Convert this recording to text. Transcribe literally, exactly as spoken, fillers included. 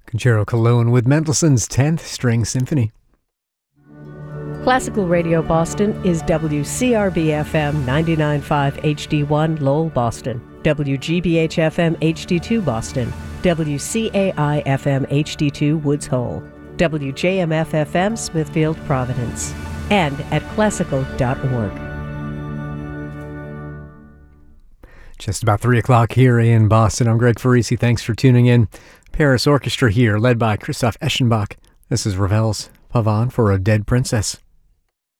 Concerto Cologne with Mendelssohn's tenth String Symphony. Classical Radio Boston is W C R B F M ninety-nine point five H D one Lowell, Boston, W G B H F M H D two Boston, W C A I F M H D two Woods Hole, W J M F F M Smithfield, Providence, and at classical dot org. Just about three o'clock here in Boston. I'm Greg Farisi. Thanks for tuning in. Paris Orchestra here, led by Christoph Eschenbach. This is Ravel's Pavane for a Dead Princess.